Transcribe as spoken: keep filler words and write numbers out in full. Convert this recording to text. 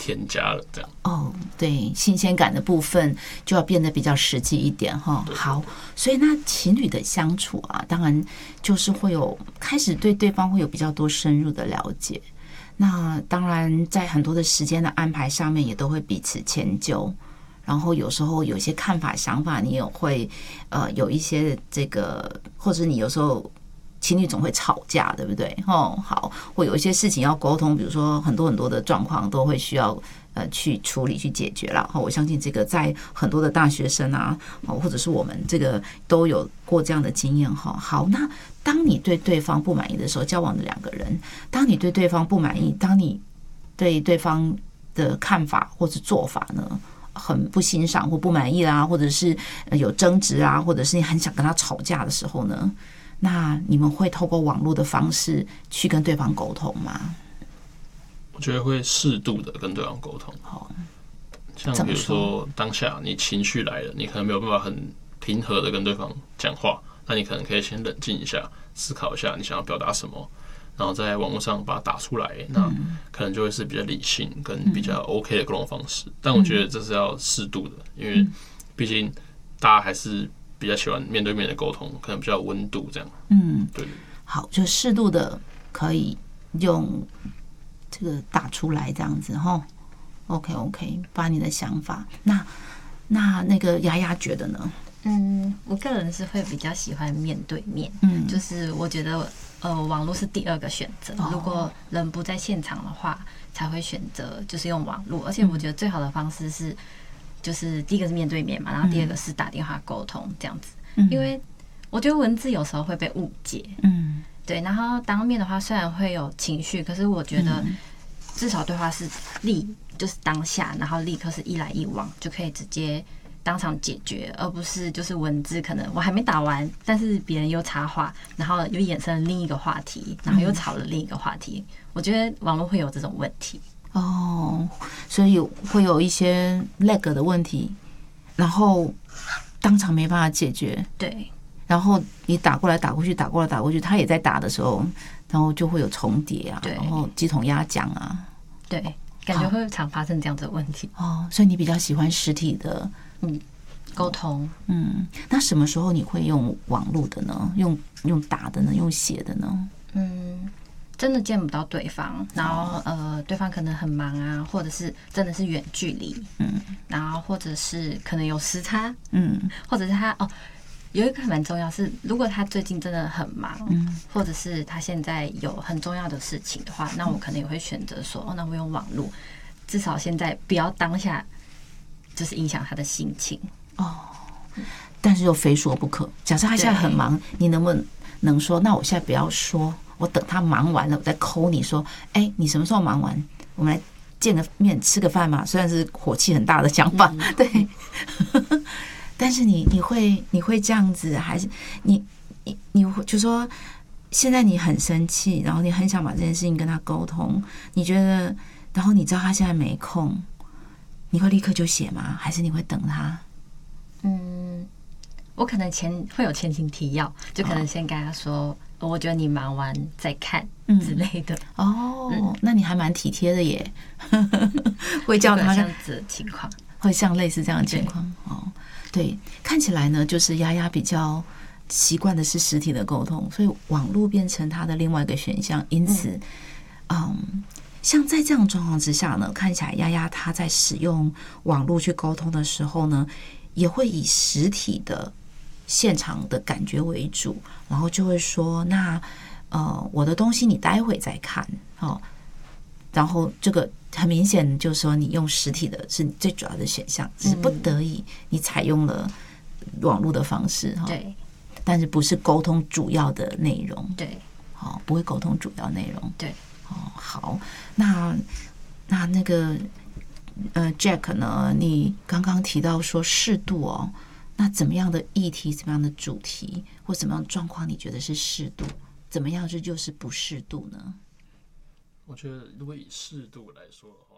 添加了这样。 哦，对，新鲜感的部分就要变得比较实际一点哈。好，所以那情侣的相处啊，当然就是会有开始对对方会有比较多深入的了解。那当然，在很多的时间的安排上面，也都会彼此迁就。然后有时候有一些看法、想法，你也会呃有一些这个，或者你有时候情侣总会吵架，对不对？哦，好，或有一些事情要沟通，比如说很多很多的状况都会需要呃去处理、去解决了。我相信这个在很多的大学生啊，或者是我们这个都有过这样的经验哈。好，那当你对对方不满意的时候，交往的两个人，当你对对方不满意，当你对对方的看法或是做法呢，很不欣赏或不满意啦，或者是有争执啊，或者是你很想跟他吵架的时候呢，那你们会透过网络的方式去跟对方沟通吗？ 我觉得会适度的跟对方沟通。像比如说当下你情绪来了，你可能没有办法很平和的跟对方讲话，那你可能可以先冷静一下，思考一下你想要表达什么，然后在网络上把它打出来，那可能就会是比较理性跟比较 OK 的沟通方式。但我觉得这是要适度的，因为毕竟大家还是比较喜欢面对面的沟通，可能比较有温度这样。嗯，对。 好，就适度的可以用这个打出来这样子哈。OK OK， 把你的想法。那那那个丫丫觉得呢？ 嗯，我个人是会比较喜欢面对面。嗯，就是我觉得呃，网络是第二个选择。如果人不在现场的话，才会选择就是用网络。而且我觉得最好的方式是，就是第一个是面对面嘛，然后第二个是打电话沟通这样子。因为我觉得文字有时候会被误解。嗯，对。然后当面的话，虽然会有情绪，可是我觉得至少对话是立，就是当下，然后立刻是一来一往，就可以直接当场解决，而不是就是文字可能我还没打完，但是别人又插话，然后又衍生了另一个话题，然后又吵了另一个话题。我觉得网络会有这种问题。 哦，所以会有一些 lag 的问题，然后当场没办法解决。 对。 然后你打过来打过去，打过来打过去，他也在打的时候，然后就会有重叠啊，然后鸡同鸭讲啊。 对，感觉会常发生这样子的问题。 哦，所以你比较喜欢实体的嗯沟通。 嗯，那什么时候你会用网络的呢？用用打的呢？用写的呢？ 嗯，真的见不到对方，然后呃，对方可能很忙啊，或者是真的是远距离，嗯，然后或者是可能有时差，嗯，或者是他哦。有一个蛮重要是，如果他最近真的很忙，嗯，或者是他现在有很重要的事情的话，那我可能也会选择说，哦，那我用网络，至少现在不要当下就是影响他的心情哦。但是又非说不可。假设他现在很忙，你能不能说，那我现在不要说，我等他忙完了，我再 call 你说，哎、欸，你什么时候忙完？我们来见个面，吃个饭嘛。虽然是火气很大的想法，嗯、对。但是你你会你会这样子，还是你你你就说现在你很生气，然后你很想把这件事情跟他沟通，你觉得，然后你知道他现在没空，你会立刻就写吗？还是你会等他？ 嗯，我可能前会有前情提要，就可能先跟他说，哦、我觉得你忙完再看之类的。 嗯、哦、嗯，那你还蛮体贴的耶，会叫他这样子的情况， 会像类似这样的情况哦。对，看起来呢，就是丫丫比较习惯的是实体的沟通，所以网络变成他的另外一个选项。因此，嗯，嗯像在这样的状况之下呢，看起来丫丫她在使用网络去沟通的时候呢，也会以实体的现场的感觉为主，然后就会说，那呃，我的东西你待会再看哦。然后这个很明显就是说，你用实体的是你最主要的选项，只是不得已你采用了网络的方式哈。 对， 但是不是沟通主要的内容。 对， 好，不会沟通主要内容。 对， 哦，好，那那那个呃 Jack 呢？你刚刚提到说适度哦，那怎么样的议题、怎么样的主题或怎么样的状况，你觉得是适度？怎么样这就是不适度呢？ 我觉得，如果以适度来说的话。